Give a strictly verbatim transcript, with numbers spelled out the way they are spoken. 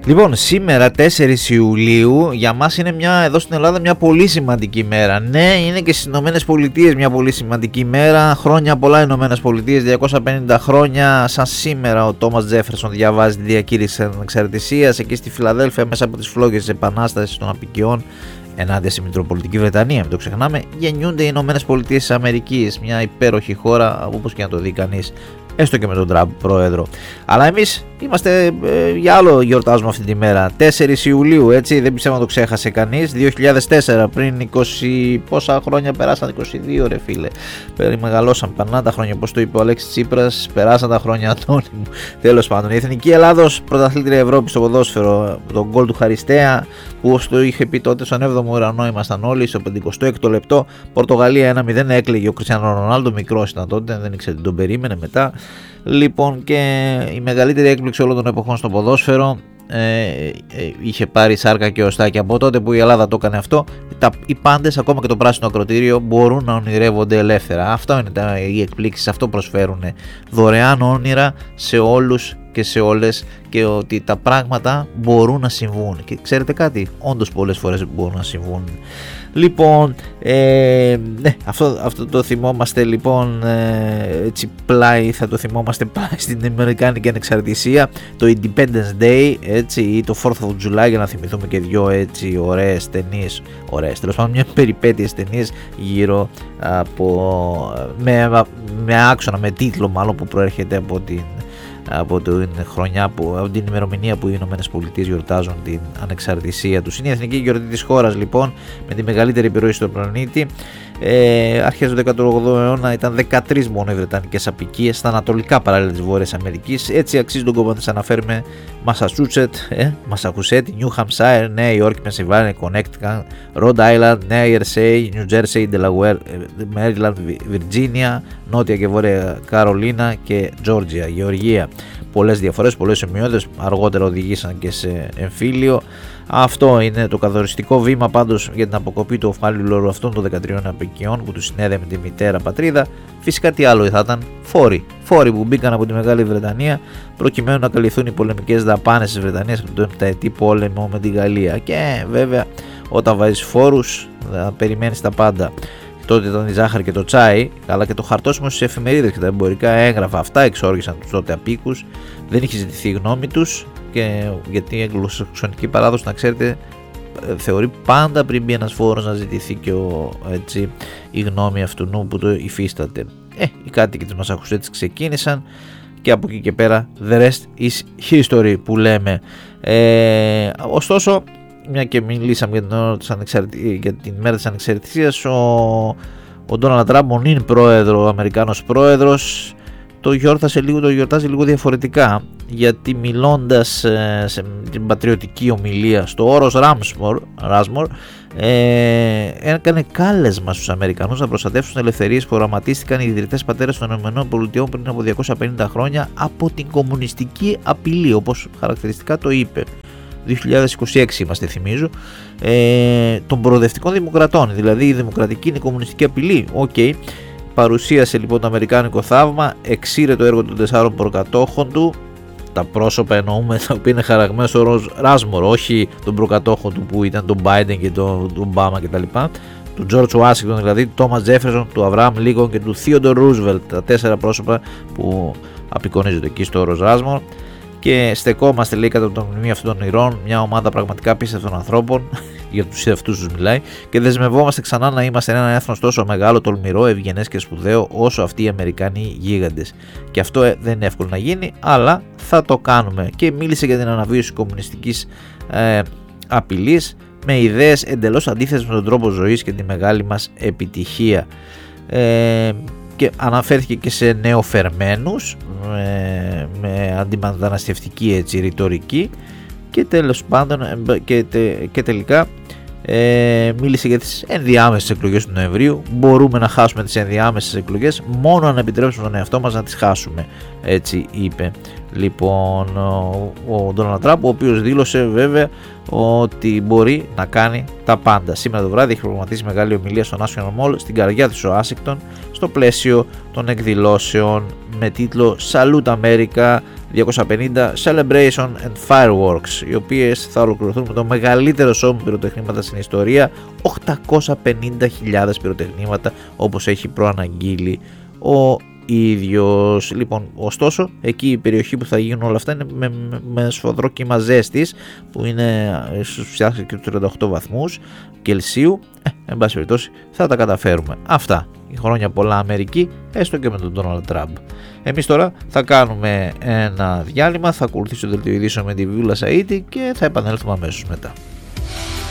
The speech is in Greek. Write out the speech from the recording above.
Λοιπόν, σήμερα τέσσερις Ιουλίου για μας είναι μια, εδώ στην Ελλάδα, μια πολύ σημαντική μέρα. Ναι, είναι και στις Ηνωμένες Πολιτείες μια πολύ σημαντική μέρα. Χρόνια πολλά Ηνωμένες Πολιτείες, διακόσια πενήντα χρόνια. Σαν σήμερα ο Τόμας Τζέφερσον διαβάζει τη διακήρυξη της ανεξαρτησίας εκεί στη Φιλαδέλφια μέσα από τις φλόγες της Επανάστασης των Απικιών ενάντια στη Μητροπολιτική Βρετανία. Μην το ξεχνάμε, γεννιούνται οι Ηνωμένες Πολιτείες της Αμερικής, μια υπέροχη χώρα, όπως και να το δει κανείς, έστω και με τον Τραμπ πρόεδρο. Αλλά εμείς είμαστε ε, για άλλο, γιορτάζουμε αυτή τη μέρα. τέσσερις Ιουλίου, έτσι, δεν πιστεύω να το ξέχασε κανείς. δύο χιλιάδες τέσσερα, πριν είκοσι πόσα χρόνια περάσαν, είκοσι δύο ρε φίλε. Περί μεγαλώσαν πανά τα χρόνια, όπως το είπε ο Αλέξης Τσίπρας, περάσαν τα χρόνια, Αντώνη μου. Τέλος πάντων, η Εθνική Ελλάδος, πρωταθλήτρια Ευρώπη στο ποδόσφαιρο, τον γκολ του Χαριστέα, που όπως το είχε πει τότε στον έβδομο ουρανό ήμασταν όλοι, στο πενηκοστό έκτο λεπτό. Πορτογαλία ένα μηδέν, έκλαιγε ο Κριστιάνο Ρονάλντο, μικρός ήταν τότε, δεν ήξερε τι τον περίμενε μετά. Λοιπόν, και η μεγαλύτερη έκπληξη όλων των εποχών στο ποδόσφαιρο, ε, ε, είχε πάρει σάρκα και οστά, και από τότε που η Ελλάδα το έκανε αυτό, τα, οι πάντες, ακόμα και το πράσινο ακροτήριο, μπορούν να ονειρεύονται ελεύθερα. Αυτό είναι τα, οι εκπλήξεις, αυτό προσφέρουν δωρεάν όνειρα σε όλους και σε όλες, και ότι τα πράγματα μπορούν να συμβούν. Και ξέρετε κάτι, όντως πολλές φορές μπορούν να συμβούν. Λοιπόν, ε, ναι, αυτό, αυτό το θυμόμαστε λοιπόν ε, έτσι πλάι, θα το θυμόμαστε πλάι στην Αμερικάνικη Ανεξαρτησία, το Independence Day, έτσι, ή το Fourth of July, για να θυμηθούμε και δυο έτσι ωραίες ταινίες, ωραίες, τέλος πάντων μια περιπέτειες ταινίες γύρω από, με, με άξονα, με τίτλο μάλλον, που προέρχεται από την από την χρονιά που, από την ημερομηνία που οι Ηνωμένες Πολιτείες γιορτάζουν την ανεξαρτησία τους. Είναι η εθνική γιορτή της χώρας λοιπόν, με τη μεγαλύτερη επιρροή στον πλανήτη. Ε, αρχές του δέκατου όγδοου αιώνα ήταν δεκατρείς μόνο οι βρετανικές αποικίες στα ανατολικά παράλια της Βόρειας Αμερικής. Έτσι αξίζει τον κόπο να τις αναφέρουμε: Μασατσούσετ, ε, Μασαχουσέτ, Νιου Χαμσάιρ, Νέα Υόρκη, Πενσιλβάνια, Κονέκτικαν, Ροντ Άιλαντ, Νέα Ιερσέι, Νιου Τζέρσεϊ, Ντελαουέρ, Μέριλαντ, Βιρτζίνια, Νότια και Βόρεια Καρολίνα και Τζόρτζια, Γεωργία. Πολλές διαφορές, πολλές ομοιότητες, αργότερα οδηγήσαν και σε εμφύλιο. Αυτό είναι το καθοριστικό βήμα πάντως για την αποκοπή του οφθάλιου λόρου αυτών των δεκατριών αποικιών που του συνέδε με τη μητέρα πατρίδα. Φυσικά τι άλλο θα ήταν? Φόροι. Φόροι που μπήκαν από τη Μεγάλη Βρετανία προκειμένου να καλυφθούν οι πολεμικές δαπάνες της Βρετανίας από τον επταετή πόλεμο με τη Γαλλία. Και βέβαια, όταν βάζεις φόρους, θα περιμένεις τα πάντα. Τότε ήταν η ζάχαρη και το τσάι, αλλά και το χαρτόσημο στις εφημερίδες και τα εμπορικά έγγραφα. Αυτά εξόργησαν τους τότε απίκους. Δεν είχε ζητηθεί η γνώμη τους, και γιατί η αγγλοσαξονική παράδοση, να ξέρετε, θεωρεί πάντα πριν μπει ένας φόρος να ζητηθεί και ο, έτσι, η γνώμη αυτού που το υφίσταται. Ε, οι κάτοικοι της Μασαχουσέτης ξεκίνησαν, και από εκεί και πέρα the rest is history που λέμε. Ε, ωστόσο, μια και μιλήσαμε για την, ώρα της ανεξαρτη... για την μέρα της ανεξαρτησίας, ο, ο Ντόναλντ Τραμπ, ο νυν πρόεδρο, ο Αμερικάνος πρόεδρος, το γιόρτασε λίγο, το γιορτάζει λίγο διαφορετικά, γιατί μιλώντας ε, σε την πατριωτική ομιλία στο όρος Ράσμορ, ε, έκανε κάλεσμα στους Αμερικανούς να προστατεύσουν ελευθερίες που οραματίστηκαν οι ιδρυτές πατέρες των ΗΠΑ πριν από διακόσια πενήντα χρόνια από την κομμουνιστική απειλή, όπως χαρακτηριστικά το είπε. δύο χιλιάδες είκοσι έξι είμαστε, θυμίζω, ε, των προοδευτικών δημοκρατών, δηλαδή η δημοκρατική είναι η κομμουνιστική απειλή. Οκ. Okay. Παρουσίασε λοιπόν το αμερικάνικο θαύμα, εξήρε το έργο των τεσσάρων προκατόχων του, τα πρόσωπα εννοούμε, τα οποία είναι χαραγμένα στο όρος Ράσμορ, όχι τον προκατόχο του που ήταν τον Biden και τον Ομπάμα κτλ. Του George Washington, δηλαδή του Thomas Jefferson, του Abraham Lincoln και του Theodore Roosevelt, τα τέσσερα πρόσωπα που απεικονίζονται εκεί στο όρος Ράσμορ. Και στεκόμαστε, λέει, κατά τον μνημείο αυτών των ηρών, μια ομάδα πραγματικά πίστευτων ανθρώπων, για τους αυτούς τους μιλάει, και δεσμευόμαστε ξανά να είμαστε ένα έθνος τόσο μεγάλο, τολμηρό, ευγενές και σπουδαίο όσο αυτοί οι Αμερικανοί γίγαντες. Και αυτό δεν είναι εύκολο να γίνει, αλλά θα το κάνουμε. Και μίλησε για την αναβίωση κομμουνιστικής ε, απειλής, με ιδέες εντελώς αντίθετες με τον τρόπο ζωής και τη μεγάλη μας επιτυχία. Ε, και αναφέρθηκε και σε νεοφερμένους με, με αντιμεταναστευτική έτσι ρητορική, και τέλος πάντων και, τε, και τελικά ε, μίλησε για τις ενδιάμεσες εκλογές του Νοεμβρίου. Μπορούμε να χάσουμε τις ενδιάμεσες εκλογές μόνο αν επιτρέψουμε τον εαυτό μας να τις χάσουμε, έτσι είπε λοιπόν ο Ντόναλντ Τραμπ, ο οποίος δήλωσε βέβαια ότι μπορεί να κάνει τα πάντα. Σήμερα το βράδυ έχει προγραμματίσει μεγάλη ομιλία στο National Mall στην καρδιά της Ουάσιγκτον, στο πλαίσιο των εκδηλώσεων με τίτλο Salute America, διακόσια πενήντα Celebration and Fireworks, οι οποίες θα ολοκληρωθούν με το μεγαλύτερο show με πυροτεχνήματα στην ιστορία, οκτακόσιες πενήντα χιλιάδες πυροτεχνήματα, όπως έχει προαναγγείλει ο ίδιος. Λοιπόν, ωστόσο, εκεί η περιοχή που θα γίνουν όλα αυτά είναι με, με, με σφοδρό κύμα ζέστης, που είναι ίσως φτιάξει και τους τριάντα οκτώ βαθμούς Κελσίου. Ε, εν πάση περιπτώσει, θα τα καταφέρουμε. Αυτά. Χρόνια πολλά Αμερική, έστω και με τον Ντόναλντ Τραμπ. Εμείς τώρα θα κάνουμε ένα διάλειμμα, θα ακολουθήσει το δελτίο ειδήσεων με τη Βιούλα Σαΐτη και θα επανέλθουμε αμέσως μετά.